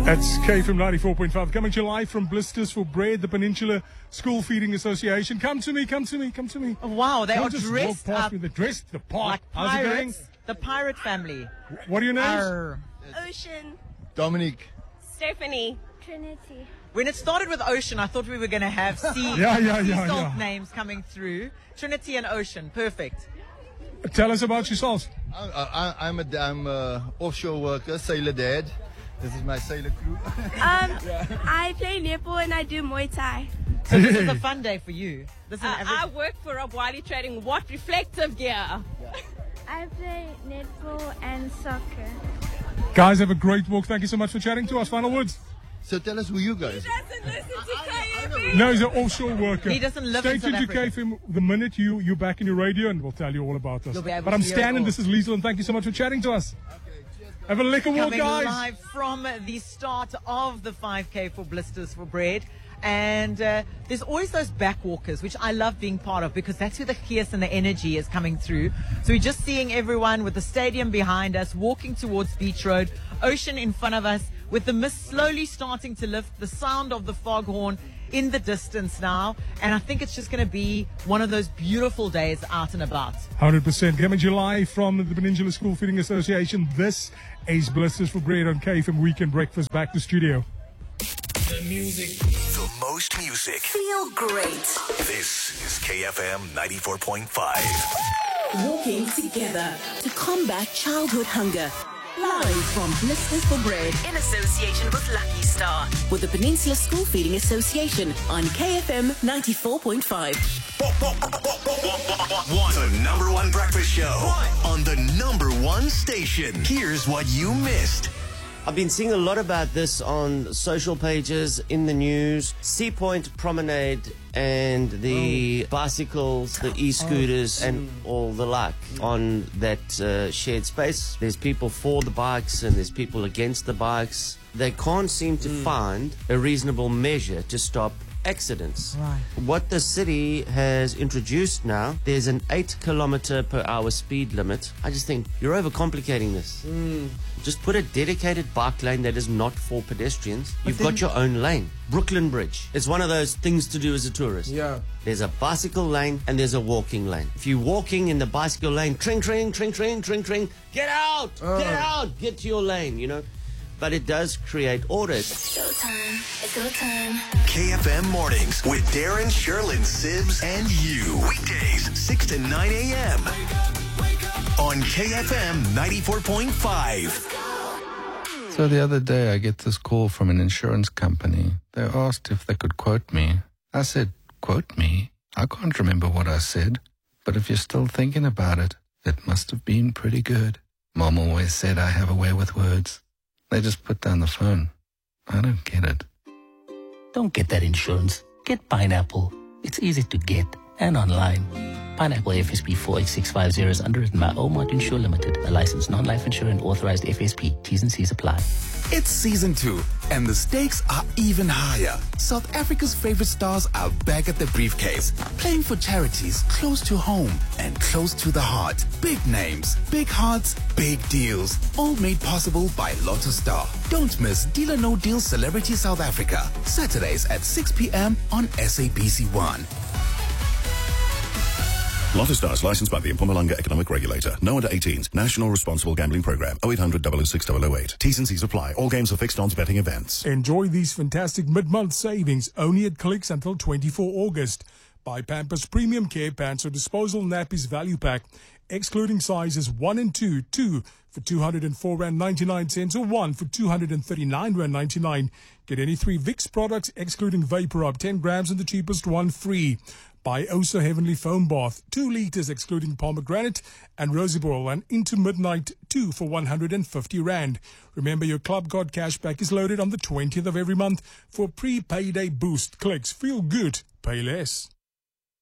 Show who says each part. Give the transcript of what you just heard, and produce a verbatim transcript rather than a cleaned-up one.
Speaker 1: That's K from ninety-four point five, coming to you live from Blisters for Bread, the Peninsula School Feeding Association. Come to me, come to me, come to me.
Speaker 2: Oh, wow, they
Speaker 1: Don't
Speaker 2: are
Speaker 1: just
Speaker 2: dressed
Speaker 1: walk past
Speaker 2: up
Speaker 1: me. They're dressed the part.
Speaker 2: like
Speaker 1: How's it going?
Speaker 2: pirates. The pirate family.
Speaker 1: What are your names?
Speaker 2: Arr.
Speaker 3: Ocean.
Speaker 4: Dominique.
Speaker 3: Stephanie. Trinity.
Speaker 2: When it started with Ocean, I thought we were going to have sea,
Speaker 1: Yeah, yeah,
Speaker 2: sea
Speaker 1: yeah,
Speaker 2: salt
Speaker 1: yeah.
Speaker 2: names coming through. Trinity and Ocean, perfect.
Speaker 1: Tell us about yourselves.
Speaker 4: I, I, I'm a I'm a offshore worker, sailor dad. This is my sailor crew.
Speaker 3: Um, I play netball and I do Muay Thai.
Speaker 2: So this is a fun day for you. This is an
Speaker 5: Uh,
Speaker 2: average-
Speaker 5: I work for Rob Wiley Trading. What reflective gear?
Speaker 3: I play netball and soccer.
Speaker 1: Guys, have a great walk. Thank you so much for chatting to us. Final words.
Speaker 4: So tell us who you guys are.
Speaker 5: Doesn't listen to K F M.
Speaker 1: No, he's an offshore worker.
Speaker 2: He doesn't live
Speaker 1: Stay
Speaker 2: in South
Speaker 1: tuned to K
Speaker 2: Africa.
Speaker 1: F M the minute you, you're back in your radio, and we'll tell you all about this.
Speaker 2: You'll be able
Speaker 1: But
Speaker 2: to
Speaker 1: I'm
Speaker 2: hear it
Speaker 1: Stan, and
Speaker 2: all.
Speaker 1: this is Liesl, and thank you so much for chatting to us. Have a liquor walk,
Speaker 2: Coming
Speaker 1: guys.
Speaker 2: live from the start of the five K for Blisters for Bread. And uh, there's always those backwalkers, which I love being part of because that's where the chaos and the energy is coming through. So we're just seeing everyone with the stadium behind us, walking towards Beach Road, Ocean in front of us, with the mist slowly starting to lift, the sound of the foghorn in the distance now. And I think it's just going to be one of those beautiful days out and about.
Speaker 1: one hundred percent. Coming to you live from the Peninsula School Feeding Association. This is Blisters for Bread on K F M Weekend Breakfast. Back to studio.
Speaker 6: The music. The most music.
Speaker 7: Feel great.
Speaker 6: This is K F M ninety-four point five.
Speaker 7: Walking together to combat childhood hunger. Live from Blisters for Bread in association with Lucky Star with the Peninsula School Feeding Association on K F M ninety-four point five.
Speaker 6: One. The number one breakfast show on the number one station. Here's what you missed.
Speaker 8: I've been seeing a lot about this on social pages, in the news. Sea Point Promenade and the oh. bicycles, the e-scooters, oh. and all the like on that uh, shared space. There's people for the bikes and there's people against the bikes. They can't seem to mm. find a reasonable measure to stop accidents.
Speaker 2: Right.
Speaker 8: What the city has introduced now, there's an eight kilometer per hour speed limit. I just think you're overcomplicating this.
Speaker 2: Mm.
Speaker 8: Just put a dedicated bike lane that is not for pedestrians.
Speaker 9: But
Speaker 8: You've
Speaker 9: then,
Speaker 8: got your own lane. Brooklyn Bridge. It's one of those things to do as a tourist.
Speaker 9: Yeah.
Speaker 8: There's a bicycle lane and there's a walking lane. If you're walking in the bicycle lane, tring, tring, tring, tring, tring, tring, get out,
Speaker 9: uh.
Speaker 8: get out, get to your lane, you know. But it does create order.
Speaker 7: Showtime. It's go time.
Speaker 6: K F M Mornings with Darren, Sherlyn, Sibs, and you. Weekdays, six to nine a.m. on K F M ninety-four point five.
Speaker 10: So the other day I get this call from an insurance company. They asked if they could quote me. I said, quote me? I can't remember what I said. But if you're still thinking about it, it must have been pretty good. Mom always said I have a way with words. They just put down the phone. I don't get it.
Speaker 11: Don't get that insurance. Get Pineapple. It's easy to get and online. Pineapple F S P four eight six five zero is underwritten by Omart Insure Limited, a licensed non-life insurer and authorized F S P. T's and C's apply.
Speaker 12: It's season two, and the stakes are even higher. South Africa's favorite stars are back at the briefcase, playing for charities close to home and close to the heart. Big names, big hearts, big deals, all made possible by Lotto Star. Don't miss Deal or No Deal Celebrity South Africa, Saturdays at six p.m. on S A B C one.
Speaker 13: Lotto Stars, licensed by the Mpumalanga Economic Regulator. No under eighteens. National Responsible Gambling Program. oh eight hundred, double oh six, double oh eight. T's and C's apply. All games are fixed odds betting events.
Speaker 1: Enjoy these fantastic mid-month savings only at Clicks until twenty-fourth of August. Buy Pampers Premium Care Pants or Disposal Nappies Value Pack, excluding sizes one and two, two for two hundred four rand ninety-nine cents or one for two hundred thirty-nine rand ninety-nine. Get any three Vicks products, excluding Vapor Up, ten grams and the cheapest one free. Buy Oso Heavenly Foam Bath, two liters excluding pomegranate and rosy oil, and Into Midnight two for one hundred fifty rand. Remember, your Club Card cashback is loaded on the twentieth of every month for pre-payday boost. Clicks, feel good, pay less.